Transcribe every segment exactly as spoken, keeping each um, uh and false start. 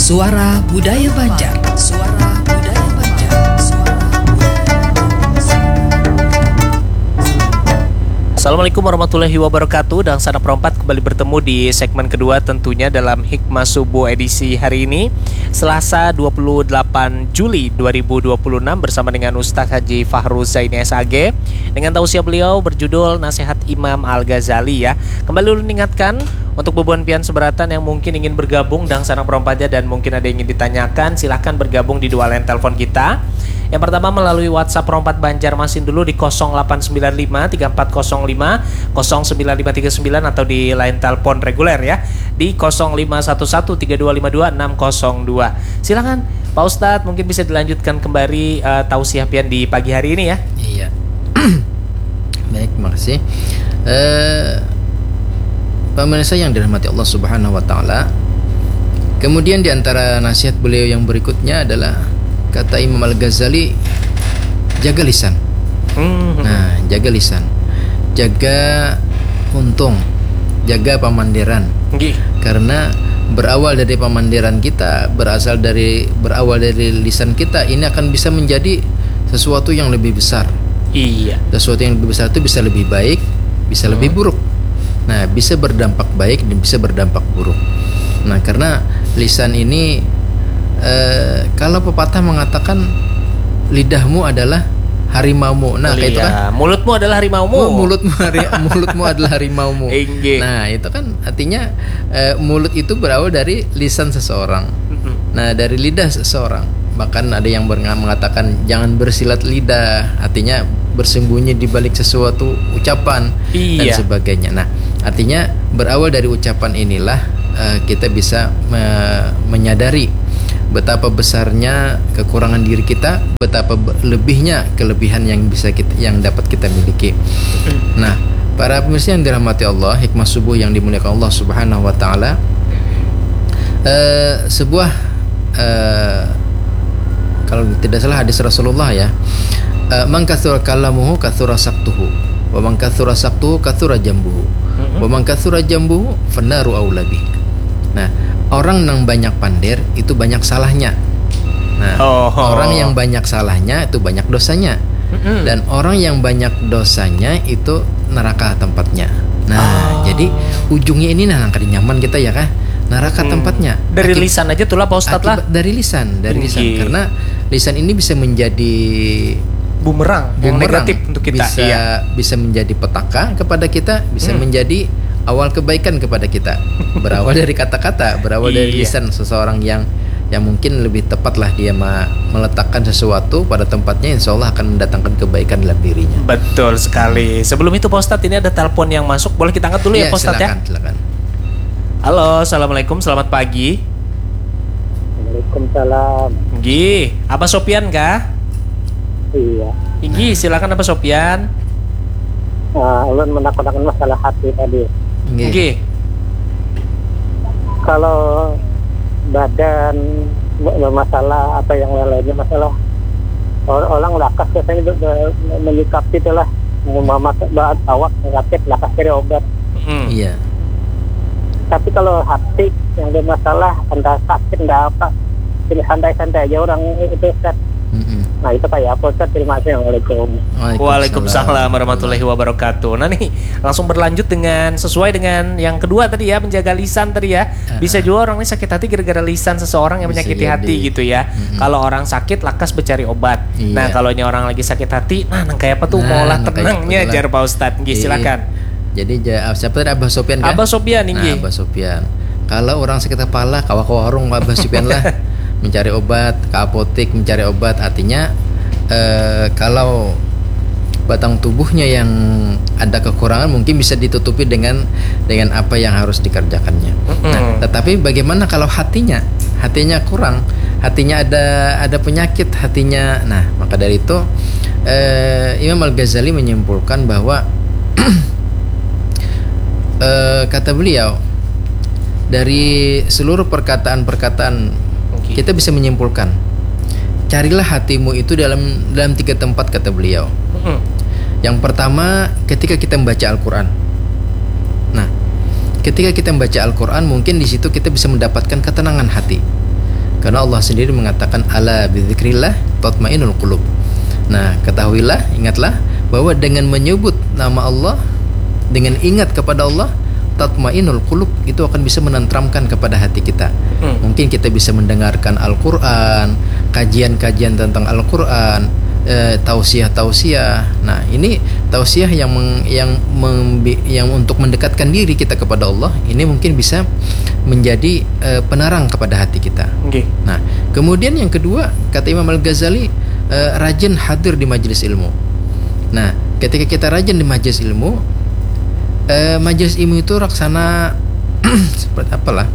Suara Budaya Banjar. Suara Budaya Banjar. Suara Assalamualaikum warahmatullahi wabarakatuh. Dan Sana Perempat kembali bertemu di segmen kedua tentunya dalam Hikmah Subuh edisi hari ini Selasa dua puluh delapan Juli dua ribu dua puluh enam bersama dengan Ustaz Haji Fahru Zaini S A G dengan tausiah beliau berjudul Nasihat Imam Al-Ghazali ya. Kembali dulu ingatkan untuk bebuan pian seberatan yang mungkin ingin bergabung dan Sana Perompatnya dan mungkin ada yang ingin ditanyakan, silahkan bergabung di dua line telepon kita. Yang pertama melalui WhatsApp Perompat Banjarmasin dulu di nol delapan sembilan lima tiga empat nol lima nol sembilan lima tiga sembilan atau di line telepon reguler ya di nol lima satu satu tiga dua lima dua enam nol dua. Silakan Pak Ustadz, mungkin bisa dilanjutkan kembali uh, tausiah pian di pagi hari ini ya. Iya. Baik, makasih. Uh, Pemirsa yang dirahmati Allah Subhanahu wa taala. Kemudian di antara nasihat beliau yang berikutnya adalah kata Imam Al-Ghazali, jaga lisan. Mm-hmm. Nah, jaga lisan. Jaga untung, jaga pamandiran. Okay. Karena berawal dari pamandiran kita, berasal dari berawal dari lisan kita, ini akan bisa menjadi sesuatu yang lebih besar. Iya. Sesuatu yang lebih besar itu bisa lebih baik, bisa hmm. lebih buruk. Nah, bisa berdampak baik dan bisa berdampak buruk. Nah, karena lisan ini eh, kalau pepatah mengatakan lidahmu adalah harimaumu. Nah, kayak itu kan mulutmu adalah harimaumu. Oh, mulutmu hari, mulutmu adalah harimaumu. Nah, itu kan artinya eh, mulut itu berawal dari lisan seseorang. Nah, dari lidah seseorang. Bahkan ada yang mengatakan jangan bersilat lidah, artinya bersembunyi di balik sesuatu ucapan iya. dan sebagainya. Nah, artinya berawal dari ucapan inilah uh, kita bisa me- menyadari betapa besarnya kekurangan diri kita, betapa be- lebihnya kelebihan yang bisa kita, yang dapat kita miliki. Nah, para pemirsa yang dirahmati Allah, hikmah subuh yang dimuliakan Allah Subhanahu wa taala, uh, sebuah uh, kalau tidak salah hadis Rasulullah ya, man katsura kalamuhu katsura saktuhu wa man katsura saktuhu katsura jambuhu wa man katsura jambuhu fannaru aula bih. Nah, orang yang banyak pandir itu banyak salahnya. Nah, oh, oh. orang yang banyak salahnya itu banyak dosanya. Mm-hmm. Dan orang yang banyak dosanya itu neraka tempatnya. Nah, oh. jadi ujungnya ini nah angkat nyaman kita ya kan? Neraka hmm. tempatnya. Dari Akib, lisan aja tuh lah Pak Ustadz lah. Dari lisan, dari lisan. Karena lisan ini bisa menjadi bumerang, yang negatif untuk kita. Bisa iya. bisa menjadi petaka kepada kita, bisa hmm. menjadi awal kebaikan kepada kita. Berawal dari kata-kata, berawal iya. dari lisan seseorang yang yang mungkin lebih tepatlah dia ma- meletakkan sesuatu pada tempatnya, insya Allah akan mendatangkan kebaikan dalam dirinya. Betul sekali. Sebelum itu Pak Ustadz, ini ada telepon yang masuk, boleh kita angkat dulu ya, ya Pak Ustadz ya? Silakan, silakan. Halo, assalamualaikum, selamat pagi. Waalaikumsalam. Gi, Abah Sopian kah? Iya. Gi, silakan Abah Sopian. Uh, ulun menakutkan masalah hati tadi. Gi. Kalau badan masalah apa yang lainnya masalah orang lakas biasanya menyikapi itulah mama baat awak sakit lakas cari obat. Hmm. Iya. Tapi kalau hati yang ada masalah, entah sakit, entah apa, jadi santai-santai aja orang itu Ustaz. Mm-hmm. Nah itu kayak apa Ustaz? Terima kasih. Waalaikumsalam. Waalaikumsalam warahmatullahi wabarakatuh. Nah nih langsung berlanjut dengan sesuai dengan yang kedua tadi ya, menjaga lisan tadi ya. Bisa juga orang ini sakit hati gara-gara lisan seseorang yang bisa menyakiti jadi. hati gitu ya. Mm-hmm. Kalau orang sakit lakas bercari obat. Iya. Nah kalau orang lagi sakit hati, nah kayak apa tuh nah, maulah tenangnya jar Pak Ustadz. Nggih, silakan. Jadi siapa tadi Abah Sopian kan? Abah Sopian ini. Nah, Abah Sopian. Kalau orang sakit kepala, kawa ke warung Abah Sopian lah mencari obat, ke apotek mencari obat. Artinya eh, kalau batang tubuhnya yang ada kekurangan mungkin bisa ditutupi dengan dengan apa yang harus dikerjakannya. Mm-hmm. Nah, tetapi bagaimana kalau hatinya, hatinya kurang, hatinya ada ada penyakit hatinya. Nah, maka dari itu eh, Imam Al-Ghazali menyimpulkan bahwa Uh, kata beliau, dari seluruh perkataan-perkataan okay. kita bisa menyimpulkan, carilah hatimu itu dalam dalam tiga tempat kata beliau. Mm-hmm. Yang pertama, ketika kita membaca Al-Quran. Nah, ketika kita membaca Al-Quran, mungkin di situ kita bisa mendapatkan ketenangan hati. Karena Allah sendiri mengatakan ala bidzikrillah tatma'innul qulub. Nah, ketahuilah, ingatlah bahwa dengan menyebut nama Allah, dengan ingat kepada Allah, tatma'innul qulub, itu akan bisa menenteramkan kepada hati kita. Hmm. Mungkin kita bisa mendengarkan Al-Qur'an, kajian-kajian tentang Al-Qur'an, e, tausiah-tausiah. Nah, ini tausiah yang meng, yang membi, yang untuk mendekatkan diri kita kepada Allah, ini mungkin bisa menjadi e, penerang kepada hati kita. Okay. Nah, kemudian yang kedua, kata Imam Al-Ghazali, e, rajin hadir di majelis ilmu. Nah, ketika kita rajin di majelis ilmu, e, majelis ilmu itu raksana seperti apalah?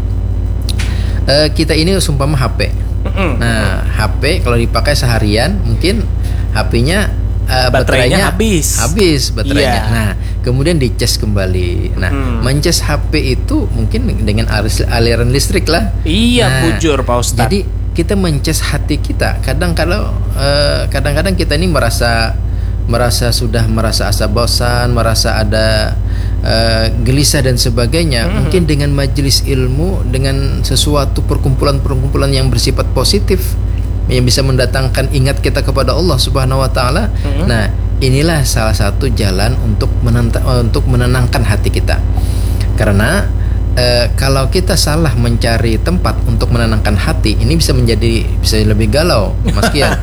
E, kita ini sumpama H P. Nah, H P kalau dipakai seharian, mungkin H P-nya uh, baterainya, baterainya habis. Habis baterainya. Yeah. Nah, kemudian dicas kembali. Nah, hmm. mencas H P itu mungkin dengan aliran listrik lah. Iya, nah, bujur Pak Ustadz. Jadi kita mencas hati kita. Kadang kalau uh, kadang-kadang kita ini merasa merasa sudah merasa asa bosan, merasa ada uh, gelisah dan sebagainya. Hmm. Mungkin dengan majelis ilmu, dengan sesuatu perkumpulan-perkumpulan yang bersifat positif, yang bisa mendatangkan ingat kita kepada Allah Subhanahu wa taala. Mm-hmm. Nah, inilah salah satu jalan untuk menenta- untuk menenangkan hati kita. Karena e, kalau kita salah mencari tempat untuk menenangkan hati, ini bisa menjadi bisa lebih galau, Mas Kian.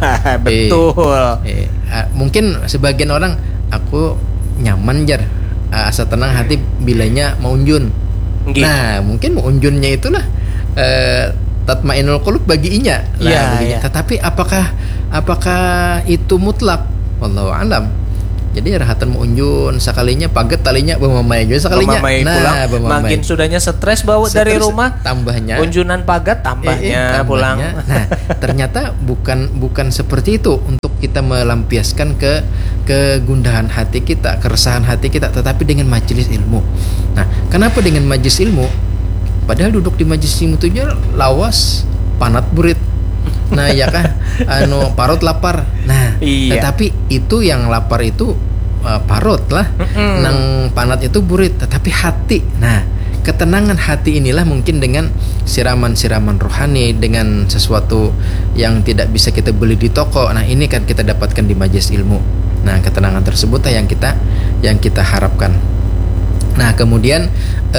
Betul. E, e, mungkin sebagian orang, aku nyaman jar, asa tenang hati bilanya maunjun. Gitu. Nah, mungkin maunjunnya itulah e, tatma'innul qulub bagi inya. Nah, ya, ya. Tetapi apakah apakah itu mutlak? Wallahu alam. Jadi rahatan muunjun sekalinya paget talinya bemamai juga sekalinya. Bemamai nah, pulang. Bemamai. Makin sudahnya stres bawa stres, dari rumah. Tambahnya unjunan paget tambahnya, eh, eh, tambahnya pulang. Nah, ternyata bukan bukan seperti itu untuk kita melampiaskan ke kegundahan hati kita, keresahan hati kita, tetapi dengan majelis ilmu. Nah, kenapa dengan majelis ilmu? Padahal duduk di majelis ilmu itu lawas, panat burit. Nah, ya kah, anu parut lapar. Nah, iya. Tetapi itu yang lapar itu uh, parut lah, mm-hmm. nang panat itu burit. Tetapi hati, nah ketenangan hati inilah mungkin dengan siraman-siraman rohani, dengan sesuatu yang tidak bisa kita beli di toko. Nah, ini kan kita dapatkan di majelis ilmu. Nah, ketenangan tersebut yang kita yang kita harapkan. Nah, kemudian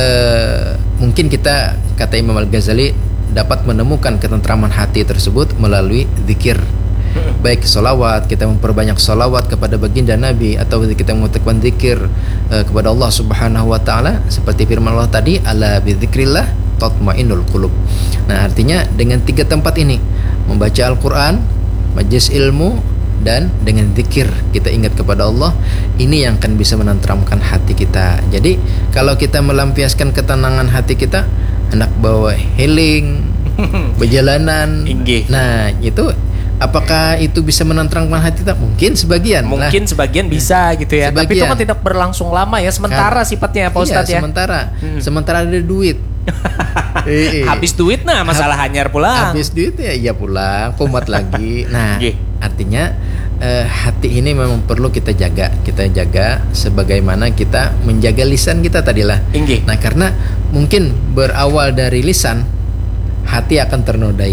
eh, mungkin kita, kata Imam Al-Ghazali, dapat menemukan ketentraman hati tersebut melalui zikir. Baik solawat, kita memperbanyak solawat kepada baginda Nabi, atau kita mengucapkan zikir eh, kepada Allah Subhanahu wa taala, seperti firman Allah tadi, ala bidzikrillah tatma'innul qulub. Nah, artinya dengan tiga tempat ini, membaca Al-Qur'an, majelis ilmu, dan dengan zikir kita ingat kepada Allah, ini yang akan bisa menenteramkan hati kita. Jadi kalau kita melampiaskan ketenangan hati kita, hendak bawa healing, berjalanan. Inggih. Nah, itu apakah itu bisa menenteramkan hati kita? Mungkin sebagian. Mungkin nah, sebagian bisa gitu ya. Sebagian. Tapi itu kan tidak berlangsung lama ya, sementara kan, sifatnya ya Pak Ustadz iya, ya. Sementara. Hmm. Sementara ada duit. e, e. Habis duit nah masalah Hab, hanyar pulang. Habis duit ya iya pulang, kumat lagi. Nah, artinya eh, hati ini memang perlu kita jaga. Kita jaga sebagaimana kita menjaga lisan kita tadilah. Inggih. Nah, karena mungkin berawal dari lisan, hati akan ternodai.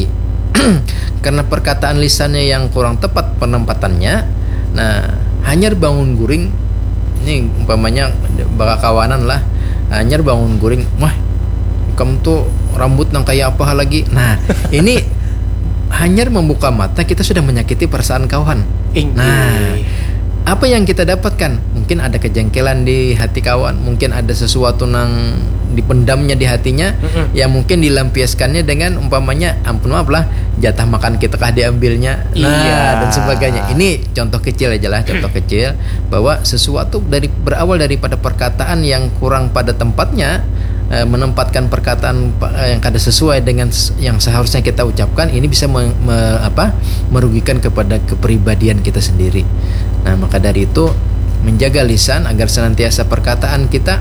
Karena perkataan lisannya yang kurang tepat penempatannya. Nah, hanyar bangun guring. Ini umpamanya bakal kawanan lah. Hanyar bangun guring. Wah, kamu tuh rambut nang kayak apa lagi. Nah, ini hanya membuka mata kita sudah menyakiti perasaan kawan. Inggih. Nah, apa yang kita dapatkan? Mungkin ada kejengkelan di hati kawan, mungkin ada sesuatu nang dipendamnya di hatinya, mm-hmm. yang mungkin dilampiaskannya dengan umpamanya, ampun maaf lah, jatah makan kita kah diambilnya. Nah, iya. Dan sebagainya. Ini contoh kecil aja lah, contoh kecil bahwa sesuatu dari berawal daripada perkataan yang kurang pada tempatnya, menempatkan perkataan yang kada sesuai dengan yang seharusnya kita ucapkan, ini bisa me, me, apa, merugikan kepada kepribadian kita sendiri. Nah, maka dari itu menjaga lisan agar senantiasa perkataan kita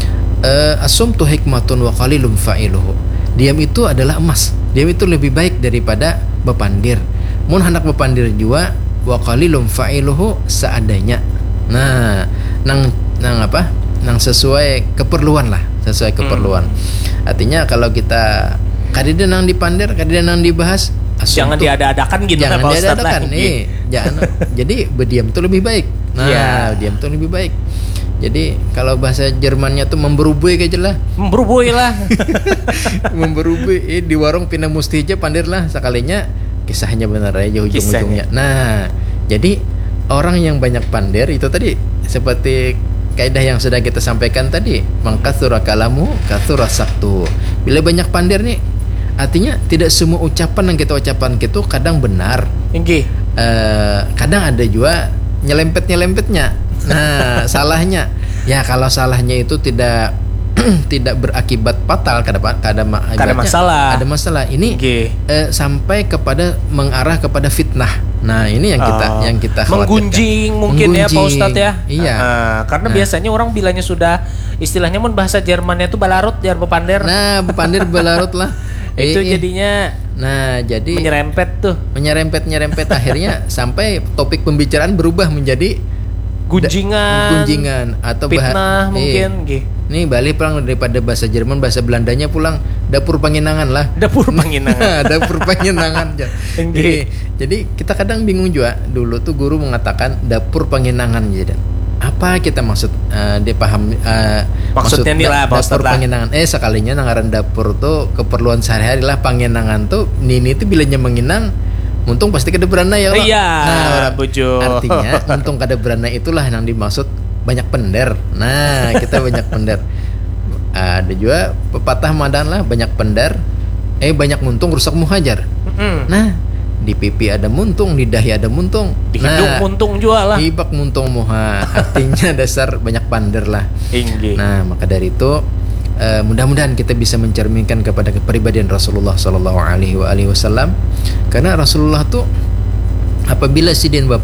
uh, asumtu hikmatun wa qalilum fa'iluhu. Diam itu adalah emas. Diam itu lebih baik daripada bepandir. Mun hendak bepandir jua wa qalilum fa'iluhu seadanya. Nah, nang nang apa? Nang sesuai keperluan lah, sesuai keperluan. Hmm. Artinya kalau kita kadida nang dipandir, kadida nang dibahas, Jangan diada-adakan gitu jangan Pak Ustadz diada-adakan lah. nih. Jangan. Jadi berdiam itu lebih baik. Nah, Iya. diam itu lebih baik. Jadi kalau bahasa Jermannya tuh memberubui aja lah. Memberubui lah. Memberubui eh, di warung pindah musti aja pandir lah sekalinya kisahnya benar aja ujung-ujungnya. Nah, jadi orang yang banyak pandir itu tadi seperti kaidah yang sudah kita sampaikan tadi, mangkatsura kalamu katsura saktu. Bila banyak pandir nih, artinya tidak semua ucapan yang kita ucapkan itu kadang benar. Nggih. Eh, kadang ada juga nyelempet-nyelempetnya. Nah, salahnya ya kalau salahnya itu tidak tidak berakibat fatal, kada kada Kada masalah. Ada masalah. Ini Nggih. eh, sampai kepada mengarah kepada fitnah. Nah, ini yang kita Oh. yang kita khawatirkan. Menggunjing mungkin ya Pak Menggunjing. Ustadz ya. Iya. Ah, karena Nah. biasanya orang bilangnya sudah istilahnya mun bahasa Jermannya itu balarut jar bepander. Nah, bepandir belarut lah. Itu Eh, eh. jadinya Nah, jadi menyerempet tuh. menyerempet-nyerempet akhirnya sampai topik pembicaraan berubah menjadi Gunjingan. gunjingan atau bah- Fitnah eh, mungkin nggih. Nih balik pulang daripada bahasa Jerman, bahasa Belandanya pulang dapur panginangan lah. Dapur panginangan. Dapur panginangan. jadi, Nggih. jadi kita kadang bingung juga. Dulu tuh guru mengatakan dapur panginangan jadi. Apa kita maksud eh, dia paham eh, Maksudnya nih lah, Pak dapur Ustadz lah. panginangan. Eh sekalinya nangaran dapur tuh keperluan sehari-hari lah. Panginangan tuh nini tuh bilanya menginang untung pasti kada berana ya Allah. Iya, Nah, bujo. artinya untung kada berana itulah yang dimaksud banyak pender. Nah, kita banyak pender. Ada juga pepatah madan lah banyak pender. Eh banyak muntung rusak muhajar. Mm-mm. Nah, di pipi ada muntung, di dahi ada muntung. Di hidung Nah, muntung juga lah. hibak muntung muha. Artinya dasar banyak pander lah. Inggih. Nah, maka dari itu eh, mudah-mudahan kita bisa mencerminkan kepada kepribadian Rasulullah Sallallahu Alaihi Wasallam, karena Rasulullah tuh apabila sidin